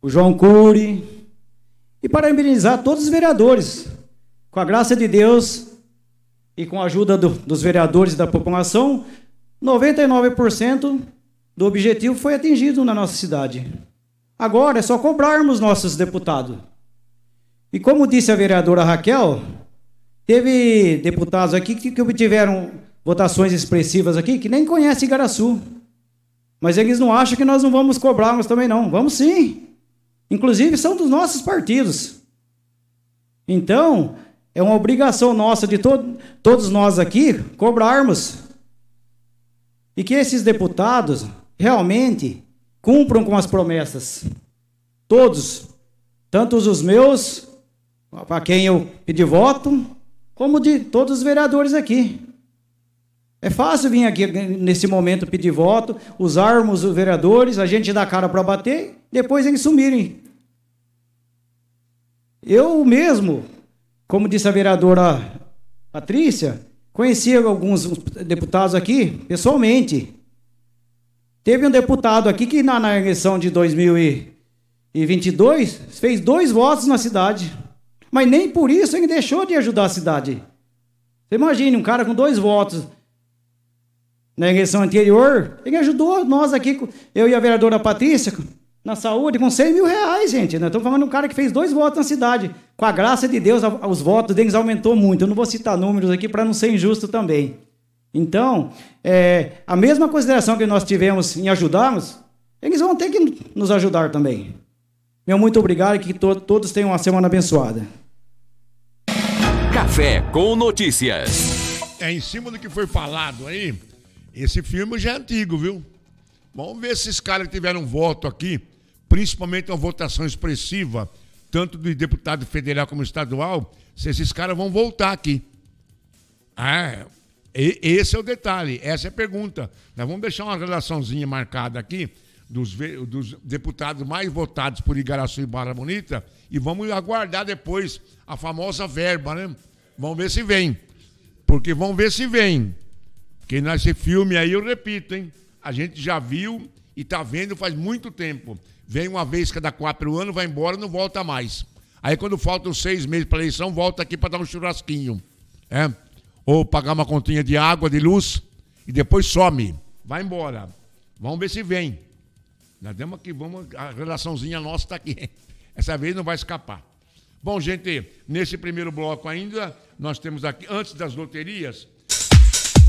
o João Cury, e parabenizar todos os vereadores. Com a graça de Deus e com a ajuda dos vereadores e da população, 99% do objetivo foi atingido na nossa cidade. Agora é só cobrarmos nossos deputados. E como disse a vereadora Raquel, teve deputados aqui que obtiveram votações expressivas aqui que nem conhecem Igaraçu. Mas eles não acham que nós não vamos cobrar, nós também não. Vamos sim. Inclusive são dos nossos partidos. Então, é uma obrigação nossa de todos nós aqui cobrarmos. E que esses deputados realmente cumpram com as promessas. Todos. Tanto os meus, para quem eu pedi voto, como de todos os vereadores aqui. É fácil vir aqui nesse momento pedir voto, usarmos os vereadores, a gente dá a cara para bater, depois eles sumirem. Eu mesmo, como disse a vereadora Patrícia, conheci alguns deputados aqui pessoalmente. Teve um deputado aqui que na eleição de 2022 fez 2 votos na cidade, mas nem por isso ele deixou de ajudar a cidade. Você imagine, um cara com 2 votos na eleição anterior, ele ajudou nós aqui, eu e a vereadora Patrícia, na saúde, com 100 mil reais, gente. Nós estamos falando de um cara que fez 2 votos na cidade. Com a graça de Deus, os votos deles aumentou muito. Eu não vou citar números aqui para não ser injusto também. Então, a mesma consideração que nós tivemos em ajudarmos, eles vão ter que nos ajudar também. Meu muito obrigado e que todos tenham uma semana abençoada. Café com Notícias. Em cima do que foi falado aí, esse filme já é antigo, viu? Vamos ver se esses caras que tiveram voto aqui, principalmente uma votação expressiva, tanto do deputado federal como estadual, se esses caras vão voltar aqui. Esse é o detalhe, essa é a pergunta. Nós vamos deixar uma relaçãozinha marcada aqui dos deputados mais votados por Igaraçu e Barra Bonita e vamos aguardar depois a famosa verba, né? Vamos ver se vem. Porque vamos ver se vem. Porque nesse filme aí, eu repito, hein? A gente já viu e tá vendo faz muito tempo. Vem uma vez cada 4 anos, vai embora, não volta mais. Aí quando faltam 6 meses para a eleição, volta aqui para dar um churrasquinho. Ou pagar uma continha de água, de luz, e depois some. Vai embora. Vamos ver se vem. Nós demos aqui, a relaçãozinha nossa está aqui. Essa vez não vai escapar. Bom, gente, nesse primeiro bloco ainda, nós temos aqui, antes das loterias,